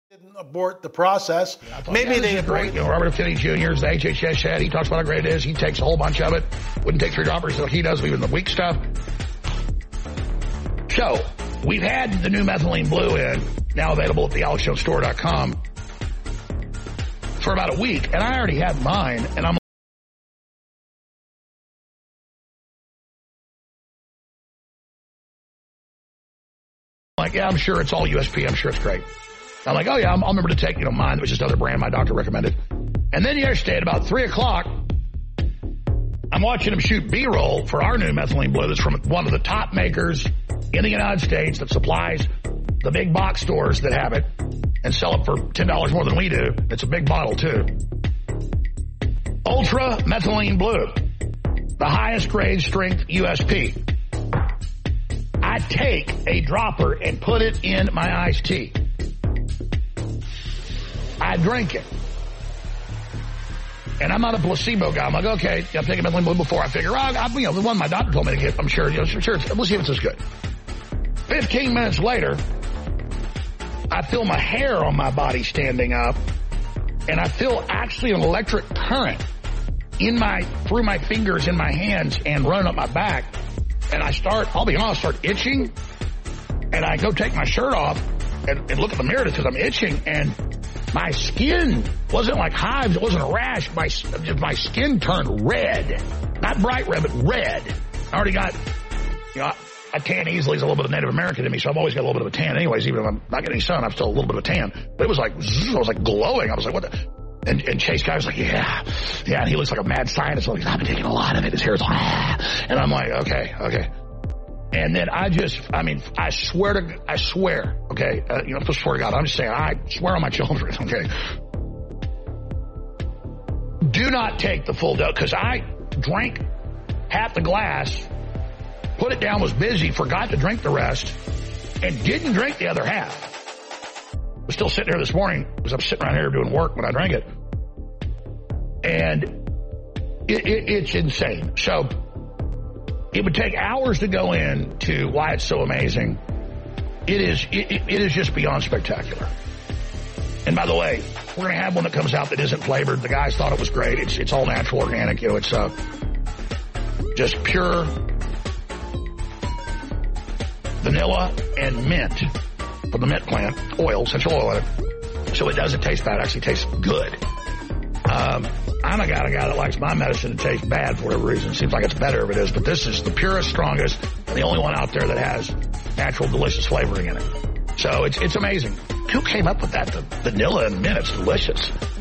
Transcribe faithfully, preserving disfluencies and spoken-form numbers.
Didn't abort the process. Yeah, thought, Maybe yeah, they great. You know, Robert F. Kennedy Junior is the H H S head. He talks about how great it is. He takes a whole bunch of it. Wouldn't take three droppers like he does, even the weak stuff. So, we've had the new methylene blue in, now available at the alex jones store dot com, for about a week, and I already had mine, and I'm like, yeah, I'm sure it's all U S P. I'm sure it's great. I'm like, oh, yeah, I'll remember to take, you know, mine. It was just another brand my doctor recommended. And then yesterday at about three o'clock, I'm watching him shoot B-roll for our new methylene blue that's from one of the top makers in the United States that supplies the big box stores that have it and sell it for ten dollars more than we do. It's a big bottle, too. Ultra Methylene Blue, the highest grade strength U S P. I take a dropper and put it in my iced tea. I drink it. And I'm not a placebo guy. I'm like, okay, I've taken methylene blue before. I figure, oh, I, you know, the one my doctor told me to get, I'm sure, you know, sure, we'll see if it's as good. Fifteen minutes later, I feel my hair on my body standing up, and I feel actually an electric current in my, through my fingers in my hands and running up my back. And I start, I'll be honest, start itching, and I go take my shirt off and, and look at the mirror because I'm itching, and my skin wasn't like hives. It wasn't a rash. My, my skin turned red. Not bright red, but red. I already got, you know, I, I tan easily. There's a little bit of Native American in me, so I've always got a little bit of a tan anyways. Even if I'm not getting any sun, I'm still a little bit of a tan. But it was like, zzz, I was like glowing. I was like, what the? And, and Chase Guy was like, yeah. Yeah, and he looks like a mad scientist. Like, I've been taking a lot of it. His hair's like, ah. And I'm like, okay, okay. And then I just, I mean, I swear to, I swear, okay, uh, you know, I swear to God, I'm just saying, I swear on my children, okay. Do not take the full dose, because I drank half the glass, put it down, was busy, forgot to drink the rest, and didn't drink the other half. I was still sitting here this morning, because I'm sitting around here doing work when I drank it. And it, it, it's insane. So, it would take hours to go into why it's so amazing. It is it, it is just beyond spectacular. And by the way, we're going to have one that comes out that isn't flavored. The guys thought it was great. It's it's all natural, organic. You know, it's uh, just pure vanilla and mint from the mint plant, oil, essential oil in it. So it doesn't taste bad. It actually tastes good. Um, I'm a guy, a guy that likes my medicine to taste bad for whatever reason. It seems like it's better if it is, but this is the purest, strongest, and the only one out there that has natural, delicious flavoring in it. So it's it's amazing. Who came up with that? The vanilla and mint, it's delicious.